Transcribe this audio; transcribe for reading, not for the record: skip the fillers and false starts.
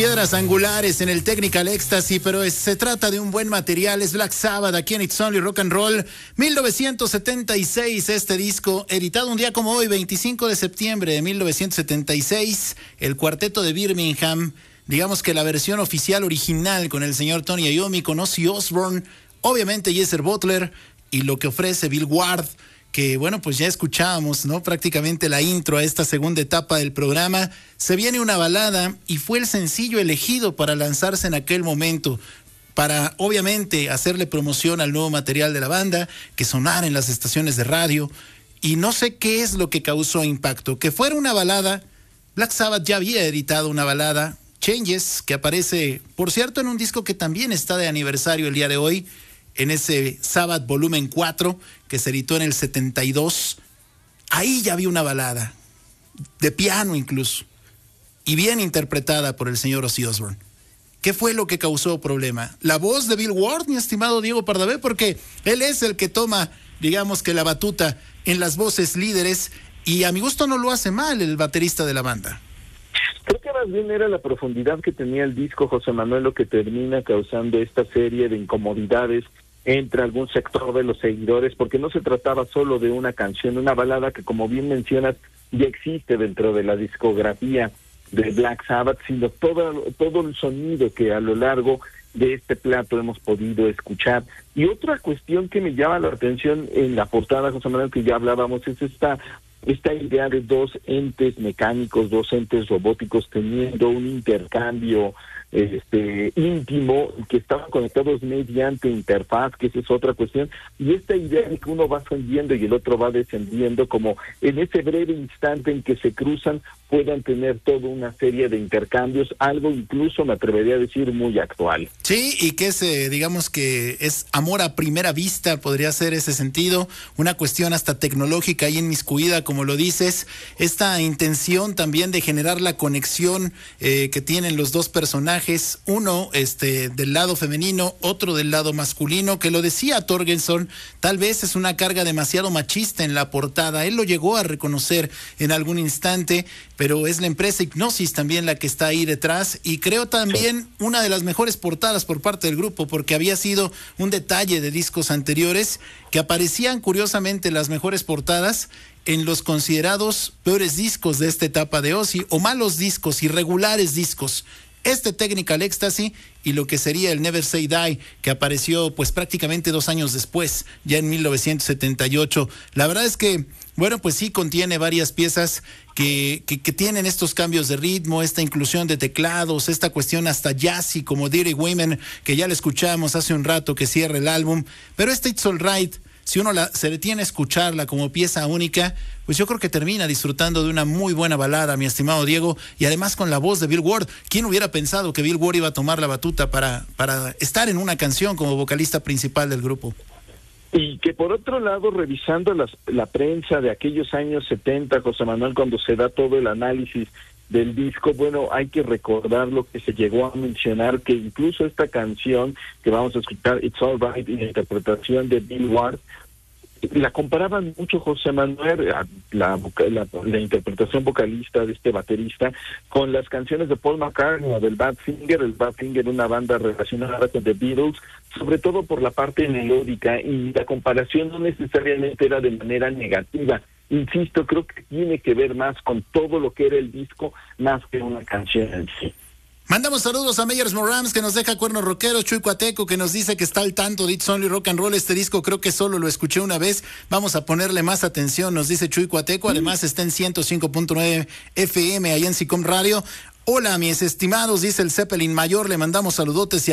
Piedras angulares en el Technical Ecstasy, pero se trata de un buen material. Es Black Sabbath aquí en It's Only Rock and Roll. 1976, este disco, editado un día como hoy, 25 de septiembre de 1976. El cuarteto de Birmingham, digamos que la versión oficial original con el señor Tony Iommi, con Ozzy Osbourne, obviamente Geezer Butler y lo que ofrece Bill Ward, que bueno, pues ya escuchábamos, ¿no? Prácticamente la intro a esta segunda etapa del programa. Se viene una balada y fue el sencillo elegido para lanzarse en aquel momento, para obviamente hacerle promoción al nuevo material de la banda, que sonara en las estaciones de radio, y no sé qué es lo que causó impacto. Que fuera una balada. Black Sabbath ya había editado una balada, Changes, que aparece, por cierto, en un disco que también está de aniversario el día de hoy, en ese Sabbath volumen 4, que se editó en el 72, ahí ya había una balada, de piano incluso, y bien interpretada por el señor Ozzy Osbourne. ¿Qué fue lo que causó problema? La voz de Bill Ward, mi estimado Diego Pardavé, porque él es el que toma, digamos que la batuta en las voces líderes, y a mi gusto no lo hace mal el baterista de la banda. Creo que más bien era la profundidad que tenía el disco, José Manuel, lo que termina causando esta serie de incomodidades entre algún sector de los seguidores, porque no se trataba solo de una canción, una balada que, como bien mencionas, ya existe dentro de la discografía de Black Sabbath, sino todo el sonido que a lo largo de este plato hemos podido escuchar. Y otra cuestión que me llama la atención en la portada, José Manuel, que ya hablábamos, es esta idea de dos entes mecánicos, dos entes robóticos teniendo un intercambio íntimo, que estaban conectados mediante interfaz, que esa es otra cuestión, y esta idea de que uno va ascendiendo y el otro va descendiendo, como en ese breve instante en que se cruzan puedan tener toda una serie de intercambios, algo incluso me atrevería a decir muy actual. Sí, y que es, digamos que es amor a primera vista, podría ser ese sentido, una cuestión hasta tecnológica ahí inmiscuida, como lo dices, esta intención también de generar la conexión que tienen los dos personajes, uno del lado femenino, otro del lado masculino, que lo decía Torgerson, tal vez es una carga demasiado machista en la portada, él lo llegó a reconocer en algún instante, pero es la empresa Hipnosis también la que está ahí detrás, y creo también una de las mejores portadas por parte del grupo, porque había sido un detalle de discos anteriores, que aparecían curiosamente las mejores portadas en los considerados peores discos de esta etapa de Ozzy, o malos discos, irregulares discos. Este Technical Ecstasy y lo que sería el Never Say Die, que apareció pues prácticamente 2 años después, ya en 1978. La verdad es que, bueno, pues sí contiene varias piezas que tienen estos cambios de ritmo, esta inclusión de teclados, esta cuestión hasta jazzy como Dirty Women, que ya la escuchamos hace un rato que cierra el álbum, pero este It's Alright, si uno se detiene a escucharla como pieza única, pues yo creo que termina disfrutando de una muy buena balada, mi estimado Diego, y además con la voz de Bill Ward. ¿Quién hubiera pensado que Bill Ward iba a tomar la batuta para estar en una canción como vocalista principal del grupo? Y que por otro lado, revisando la prensa de aquellos años 70, José Manuel, cuando se da todo el análisis del disco, bueno, hay que recordar lo que se llegó a mencionar, que incluso esta canción que vamos a escuchar, It's Alright, y la interpretación de Bill Ward, la comparaban mucho, José Manuel, la interpretación vocalista de este baterista, con las canciones de Paul McCartney o del Badfinger. El Badfinger, una banda relacionada con The Beatles, sobre todo por la parte melódica, y la comparación no necesariamente era de manera negativa. Insisto, creo que tiene que ver más con todo lo que era el disco, más que una canción en sí. Mandamos saludos a Meyers Morams, que nos deja cuernos rockeros, Chuy Cuateco, que nos dice que está al tanto de It's Only Rock and Roll. Este disco creo que solo lo escuché una vez, vamos a ponerle más atención, nos dice Chuy Cuateco. Además está en 105.9 FM ahí en Sicom Radio. Hola mis estimados, dice el Zeppelin Mayor, le mandamos saludotes y